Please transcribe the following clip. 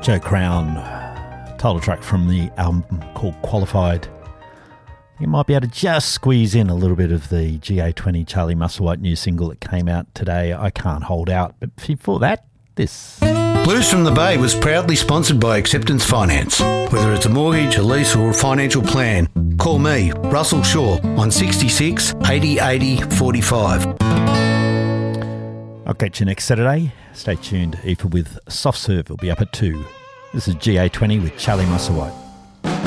Joe Crown, title track from the album called Qualified. You might be able to just squeeze in a little bit of the GA20 Charlie Musselwhite new single that came out today, I Can't Hold Out. But before that, this. Blues from the Bay was proudly sponsored by Acceptance Finance. Whether it's a mortgage, a lease or a financial plan, call me, Russell Shaw, on 66 80 80 45. I'll catch you next Saturday. Stay tuned. Aoife with Soft Serve will be up at 2. This is GA20 with Charlie Musselwhite.